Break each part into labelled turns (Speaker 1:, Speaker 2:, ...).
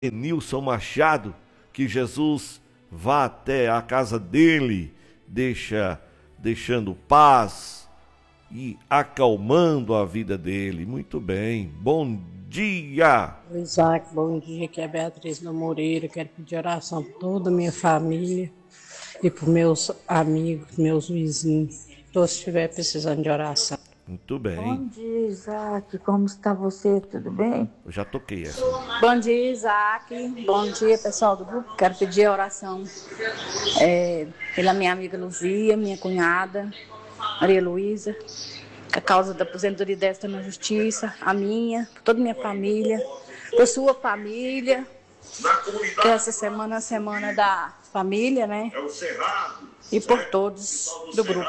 Speaker 1: Nilson Machado, que Jesus vá até a casa dele, deixando paz e acalmando a vida dele. Muito bem, bom dia!
Speaker 2: Isaac, bom dia, aqui é Beatriz do Moreira. Quero pedir oração por toda a minha família e por meus amigos, meus vizinhos, todos que estiverem precisando de oração.
Speaker 1: Muito bem.
Speaker 3: Bom dia, Isaac. Como está você? Tudo bem?
Speaker 1: Eu já toquei essa.
Speaker 4: Bom dia, Isaac. Bom dia, pessoal do grupo. Quero pedir a oração pela minha amiga Luzia, minha cunhada, Maria Luísa, a causa da aposentadoria desta na justiça, a minha, por toda a minha família, por sua família, que essa semana é a semana da família, né? E por todos do grupo.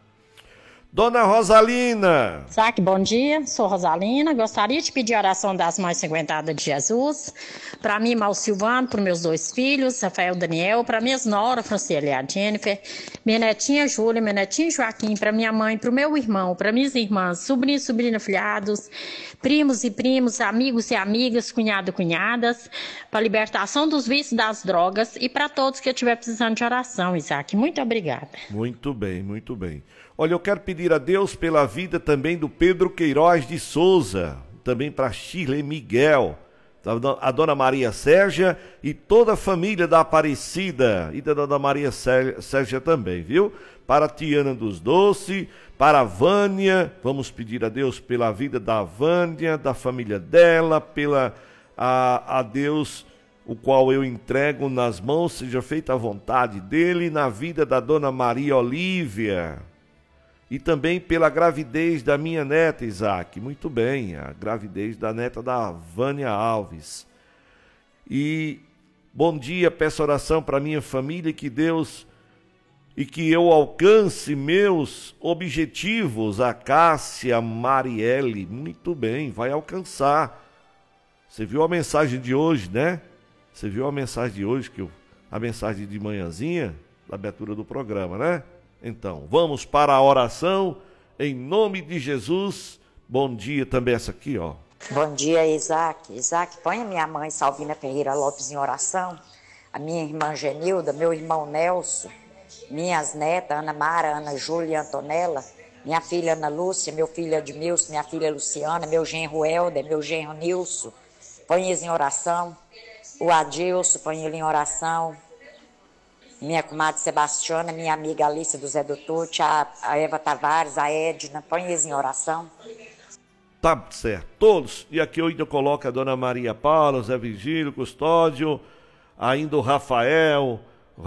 Speaker 1: Dona Rosalina.
Speaker 5: Isaac, bom dia, sou Rosalina, gostaria de pedir a oração das Mães Ensanguentadas de Jesus, para mim, Mal Silvano, para meus 2 filhos, Rafael e Daniel, para minhas noras, Franciele e a Jennifer, minha netinha Júlia, meu netinho Joaquim, para minha mãe, para o meu irmão, para minhas irmãs, sobrinhos e sobrinhas, filhados, primos e primos, amigos e amigas, cunhado e cunhadas, para a libertação dos vícios das drogas e para todos que estiver precisando de oração, Isaac. Muito obrigada.
Speaker 1: Muito bem, muito bem. Olha, eu quero pedir a Deus pela vida também do Pedro Queiroz de Souza, também para Shirley Miguel, a Dona Maria Sérgia e toda a família da Aparecida e da Dona Maria Sérgia também, viu? Para a Tiana dos Doces, para a Vânia, vamos pedir a Deus pela vida da Vânia, da família dela, a Deus, o qual eu entrego nas mãos, seja feita a vontade dele, na vida da Dona Maria Olívia. E também pela gravidez da minha neta, Isaac. Muito bem, a gravidez da neta da Vânia Alves. E bom dia, peço oração para minha família, que Deus e que eu alcance meus objetivos. A Cássia Marielle, muito bem, vai alcançar. Você viu a mensagem de hoje, né? Você viu a mensagem de hoje, a mensagem de manhãzinha, da abertura do programa, né? Então, vamos para a oração, em nome de Jesus. Bom dia também essa aqui, ó.
Speaker 3: Bom dia, Isaac. Isaac, põe a minha mãe Salvina Ferreira Lopes em oração, a minha irmã Genilda, meu irmão Nelson, minhas netas, Ana Mara, Ana Júlia e Antonella, minha filha Ana Lúcia, meu filho Edmilson, minha filha Luciana, meu genro Helder, meu genro Nilson, põe eles em oração, o Adilson, põe ele em oração, minha comadre Sebastiana, minha amiga Alice do Zé do Tuti, a Eva Tavares, a Edna, põe eles em oração.
Speaker 1: Tá certo, todos. E aqui eu ainda coloco a Dona Maria Paula, o Zé Vigílio, Custódio, ainda o Rafael,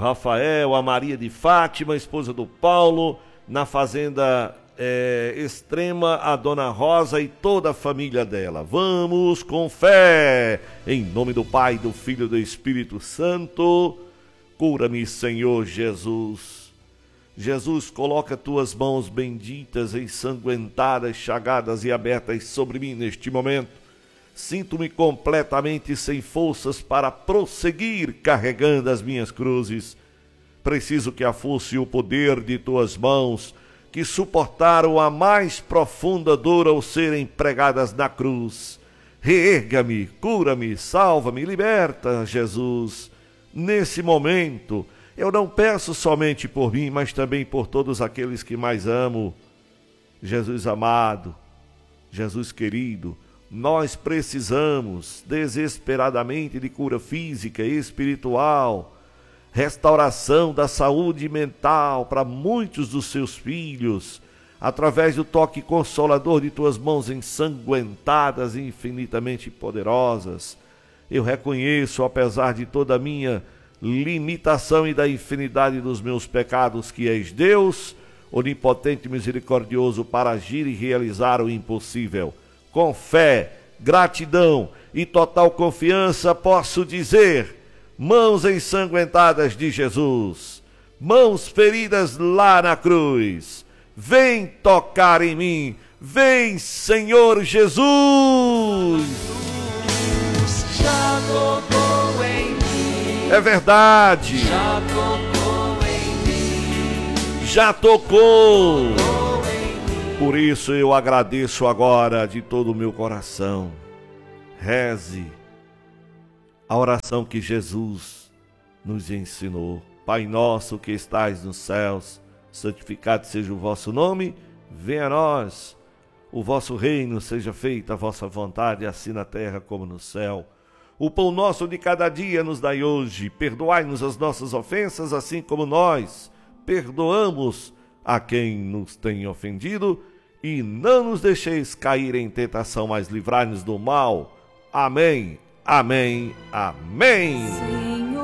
Speaker 1: a Maria de Fátima, esposa do Paulo, na fazenda Extrema, a Dona Rosa e toda a família dela. Vamos com fé, em nome do Pai, do Filho e do Espírito Santo. Cura-me, Senhor Jesus. Jesus, coloca tuas mãos benditas, ensanguentadas, chagadas e abertas sobre mim neste momento. Sinto-me completamente sem forças para prosseguir carregando as minhas cruzes. Preciso que a força e o poder de tuas mãos, que suportaram a mais profunda dor ao serem pregadas na cruz, reerga-me, cura-me, salva-me, liberta, Jesus. Nesse momento, eu não peço somente por mim, mas também por todos aqueles que mais amo. Jesus amado, Jesus querido, nós precisamos desesperadamente de cura física e espiritual, restauração da saúde mental para muitos dos seus filhos, através do toque consolador de tuas mãos ensanguentadas e infinitamente poderosas. Eu reconheço, apesar de toda a minha limitação e da infinidade dos meus pecados, que és Deus, onipotente e misericordioso, para agir e realizar o impossível. Com fé, gratidão e total confiança posso dizer: mãos ensanguentadas de Jesus, mãos feridas lá na cruz, vem tocar em mim, vem, Senhor Jesus!
Speaker 6: Já tocou em mim.
Speaker 1: É verdade.
Speaker 6: Já tocou em mim.
Speaker 1: Já tocou.
Speaker 6: Tocou em mim.
Speaker 1: Por isso eu agradeço agora de todo o meu coração. Reze a oração que Jesus nos ensinou. Pai nosso que estais nos céus, santificado seja o vosso nome, venha a nós o vosso reino, seja feita a vossa vontade, assim na terra como no céu. O pão nosso de cada dia nos dai hoje, perdoai-nos as nossas ofensas, assim como nós perdoamos a quem nos tem ofendido, e não nos deixeis cair em tentação, mas livrai-nos do mal. Amém, amém, amém.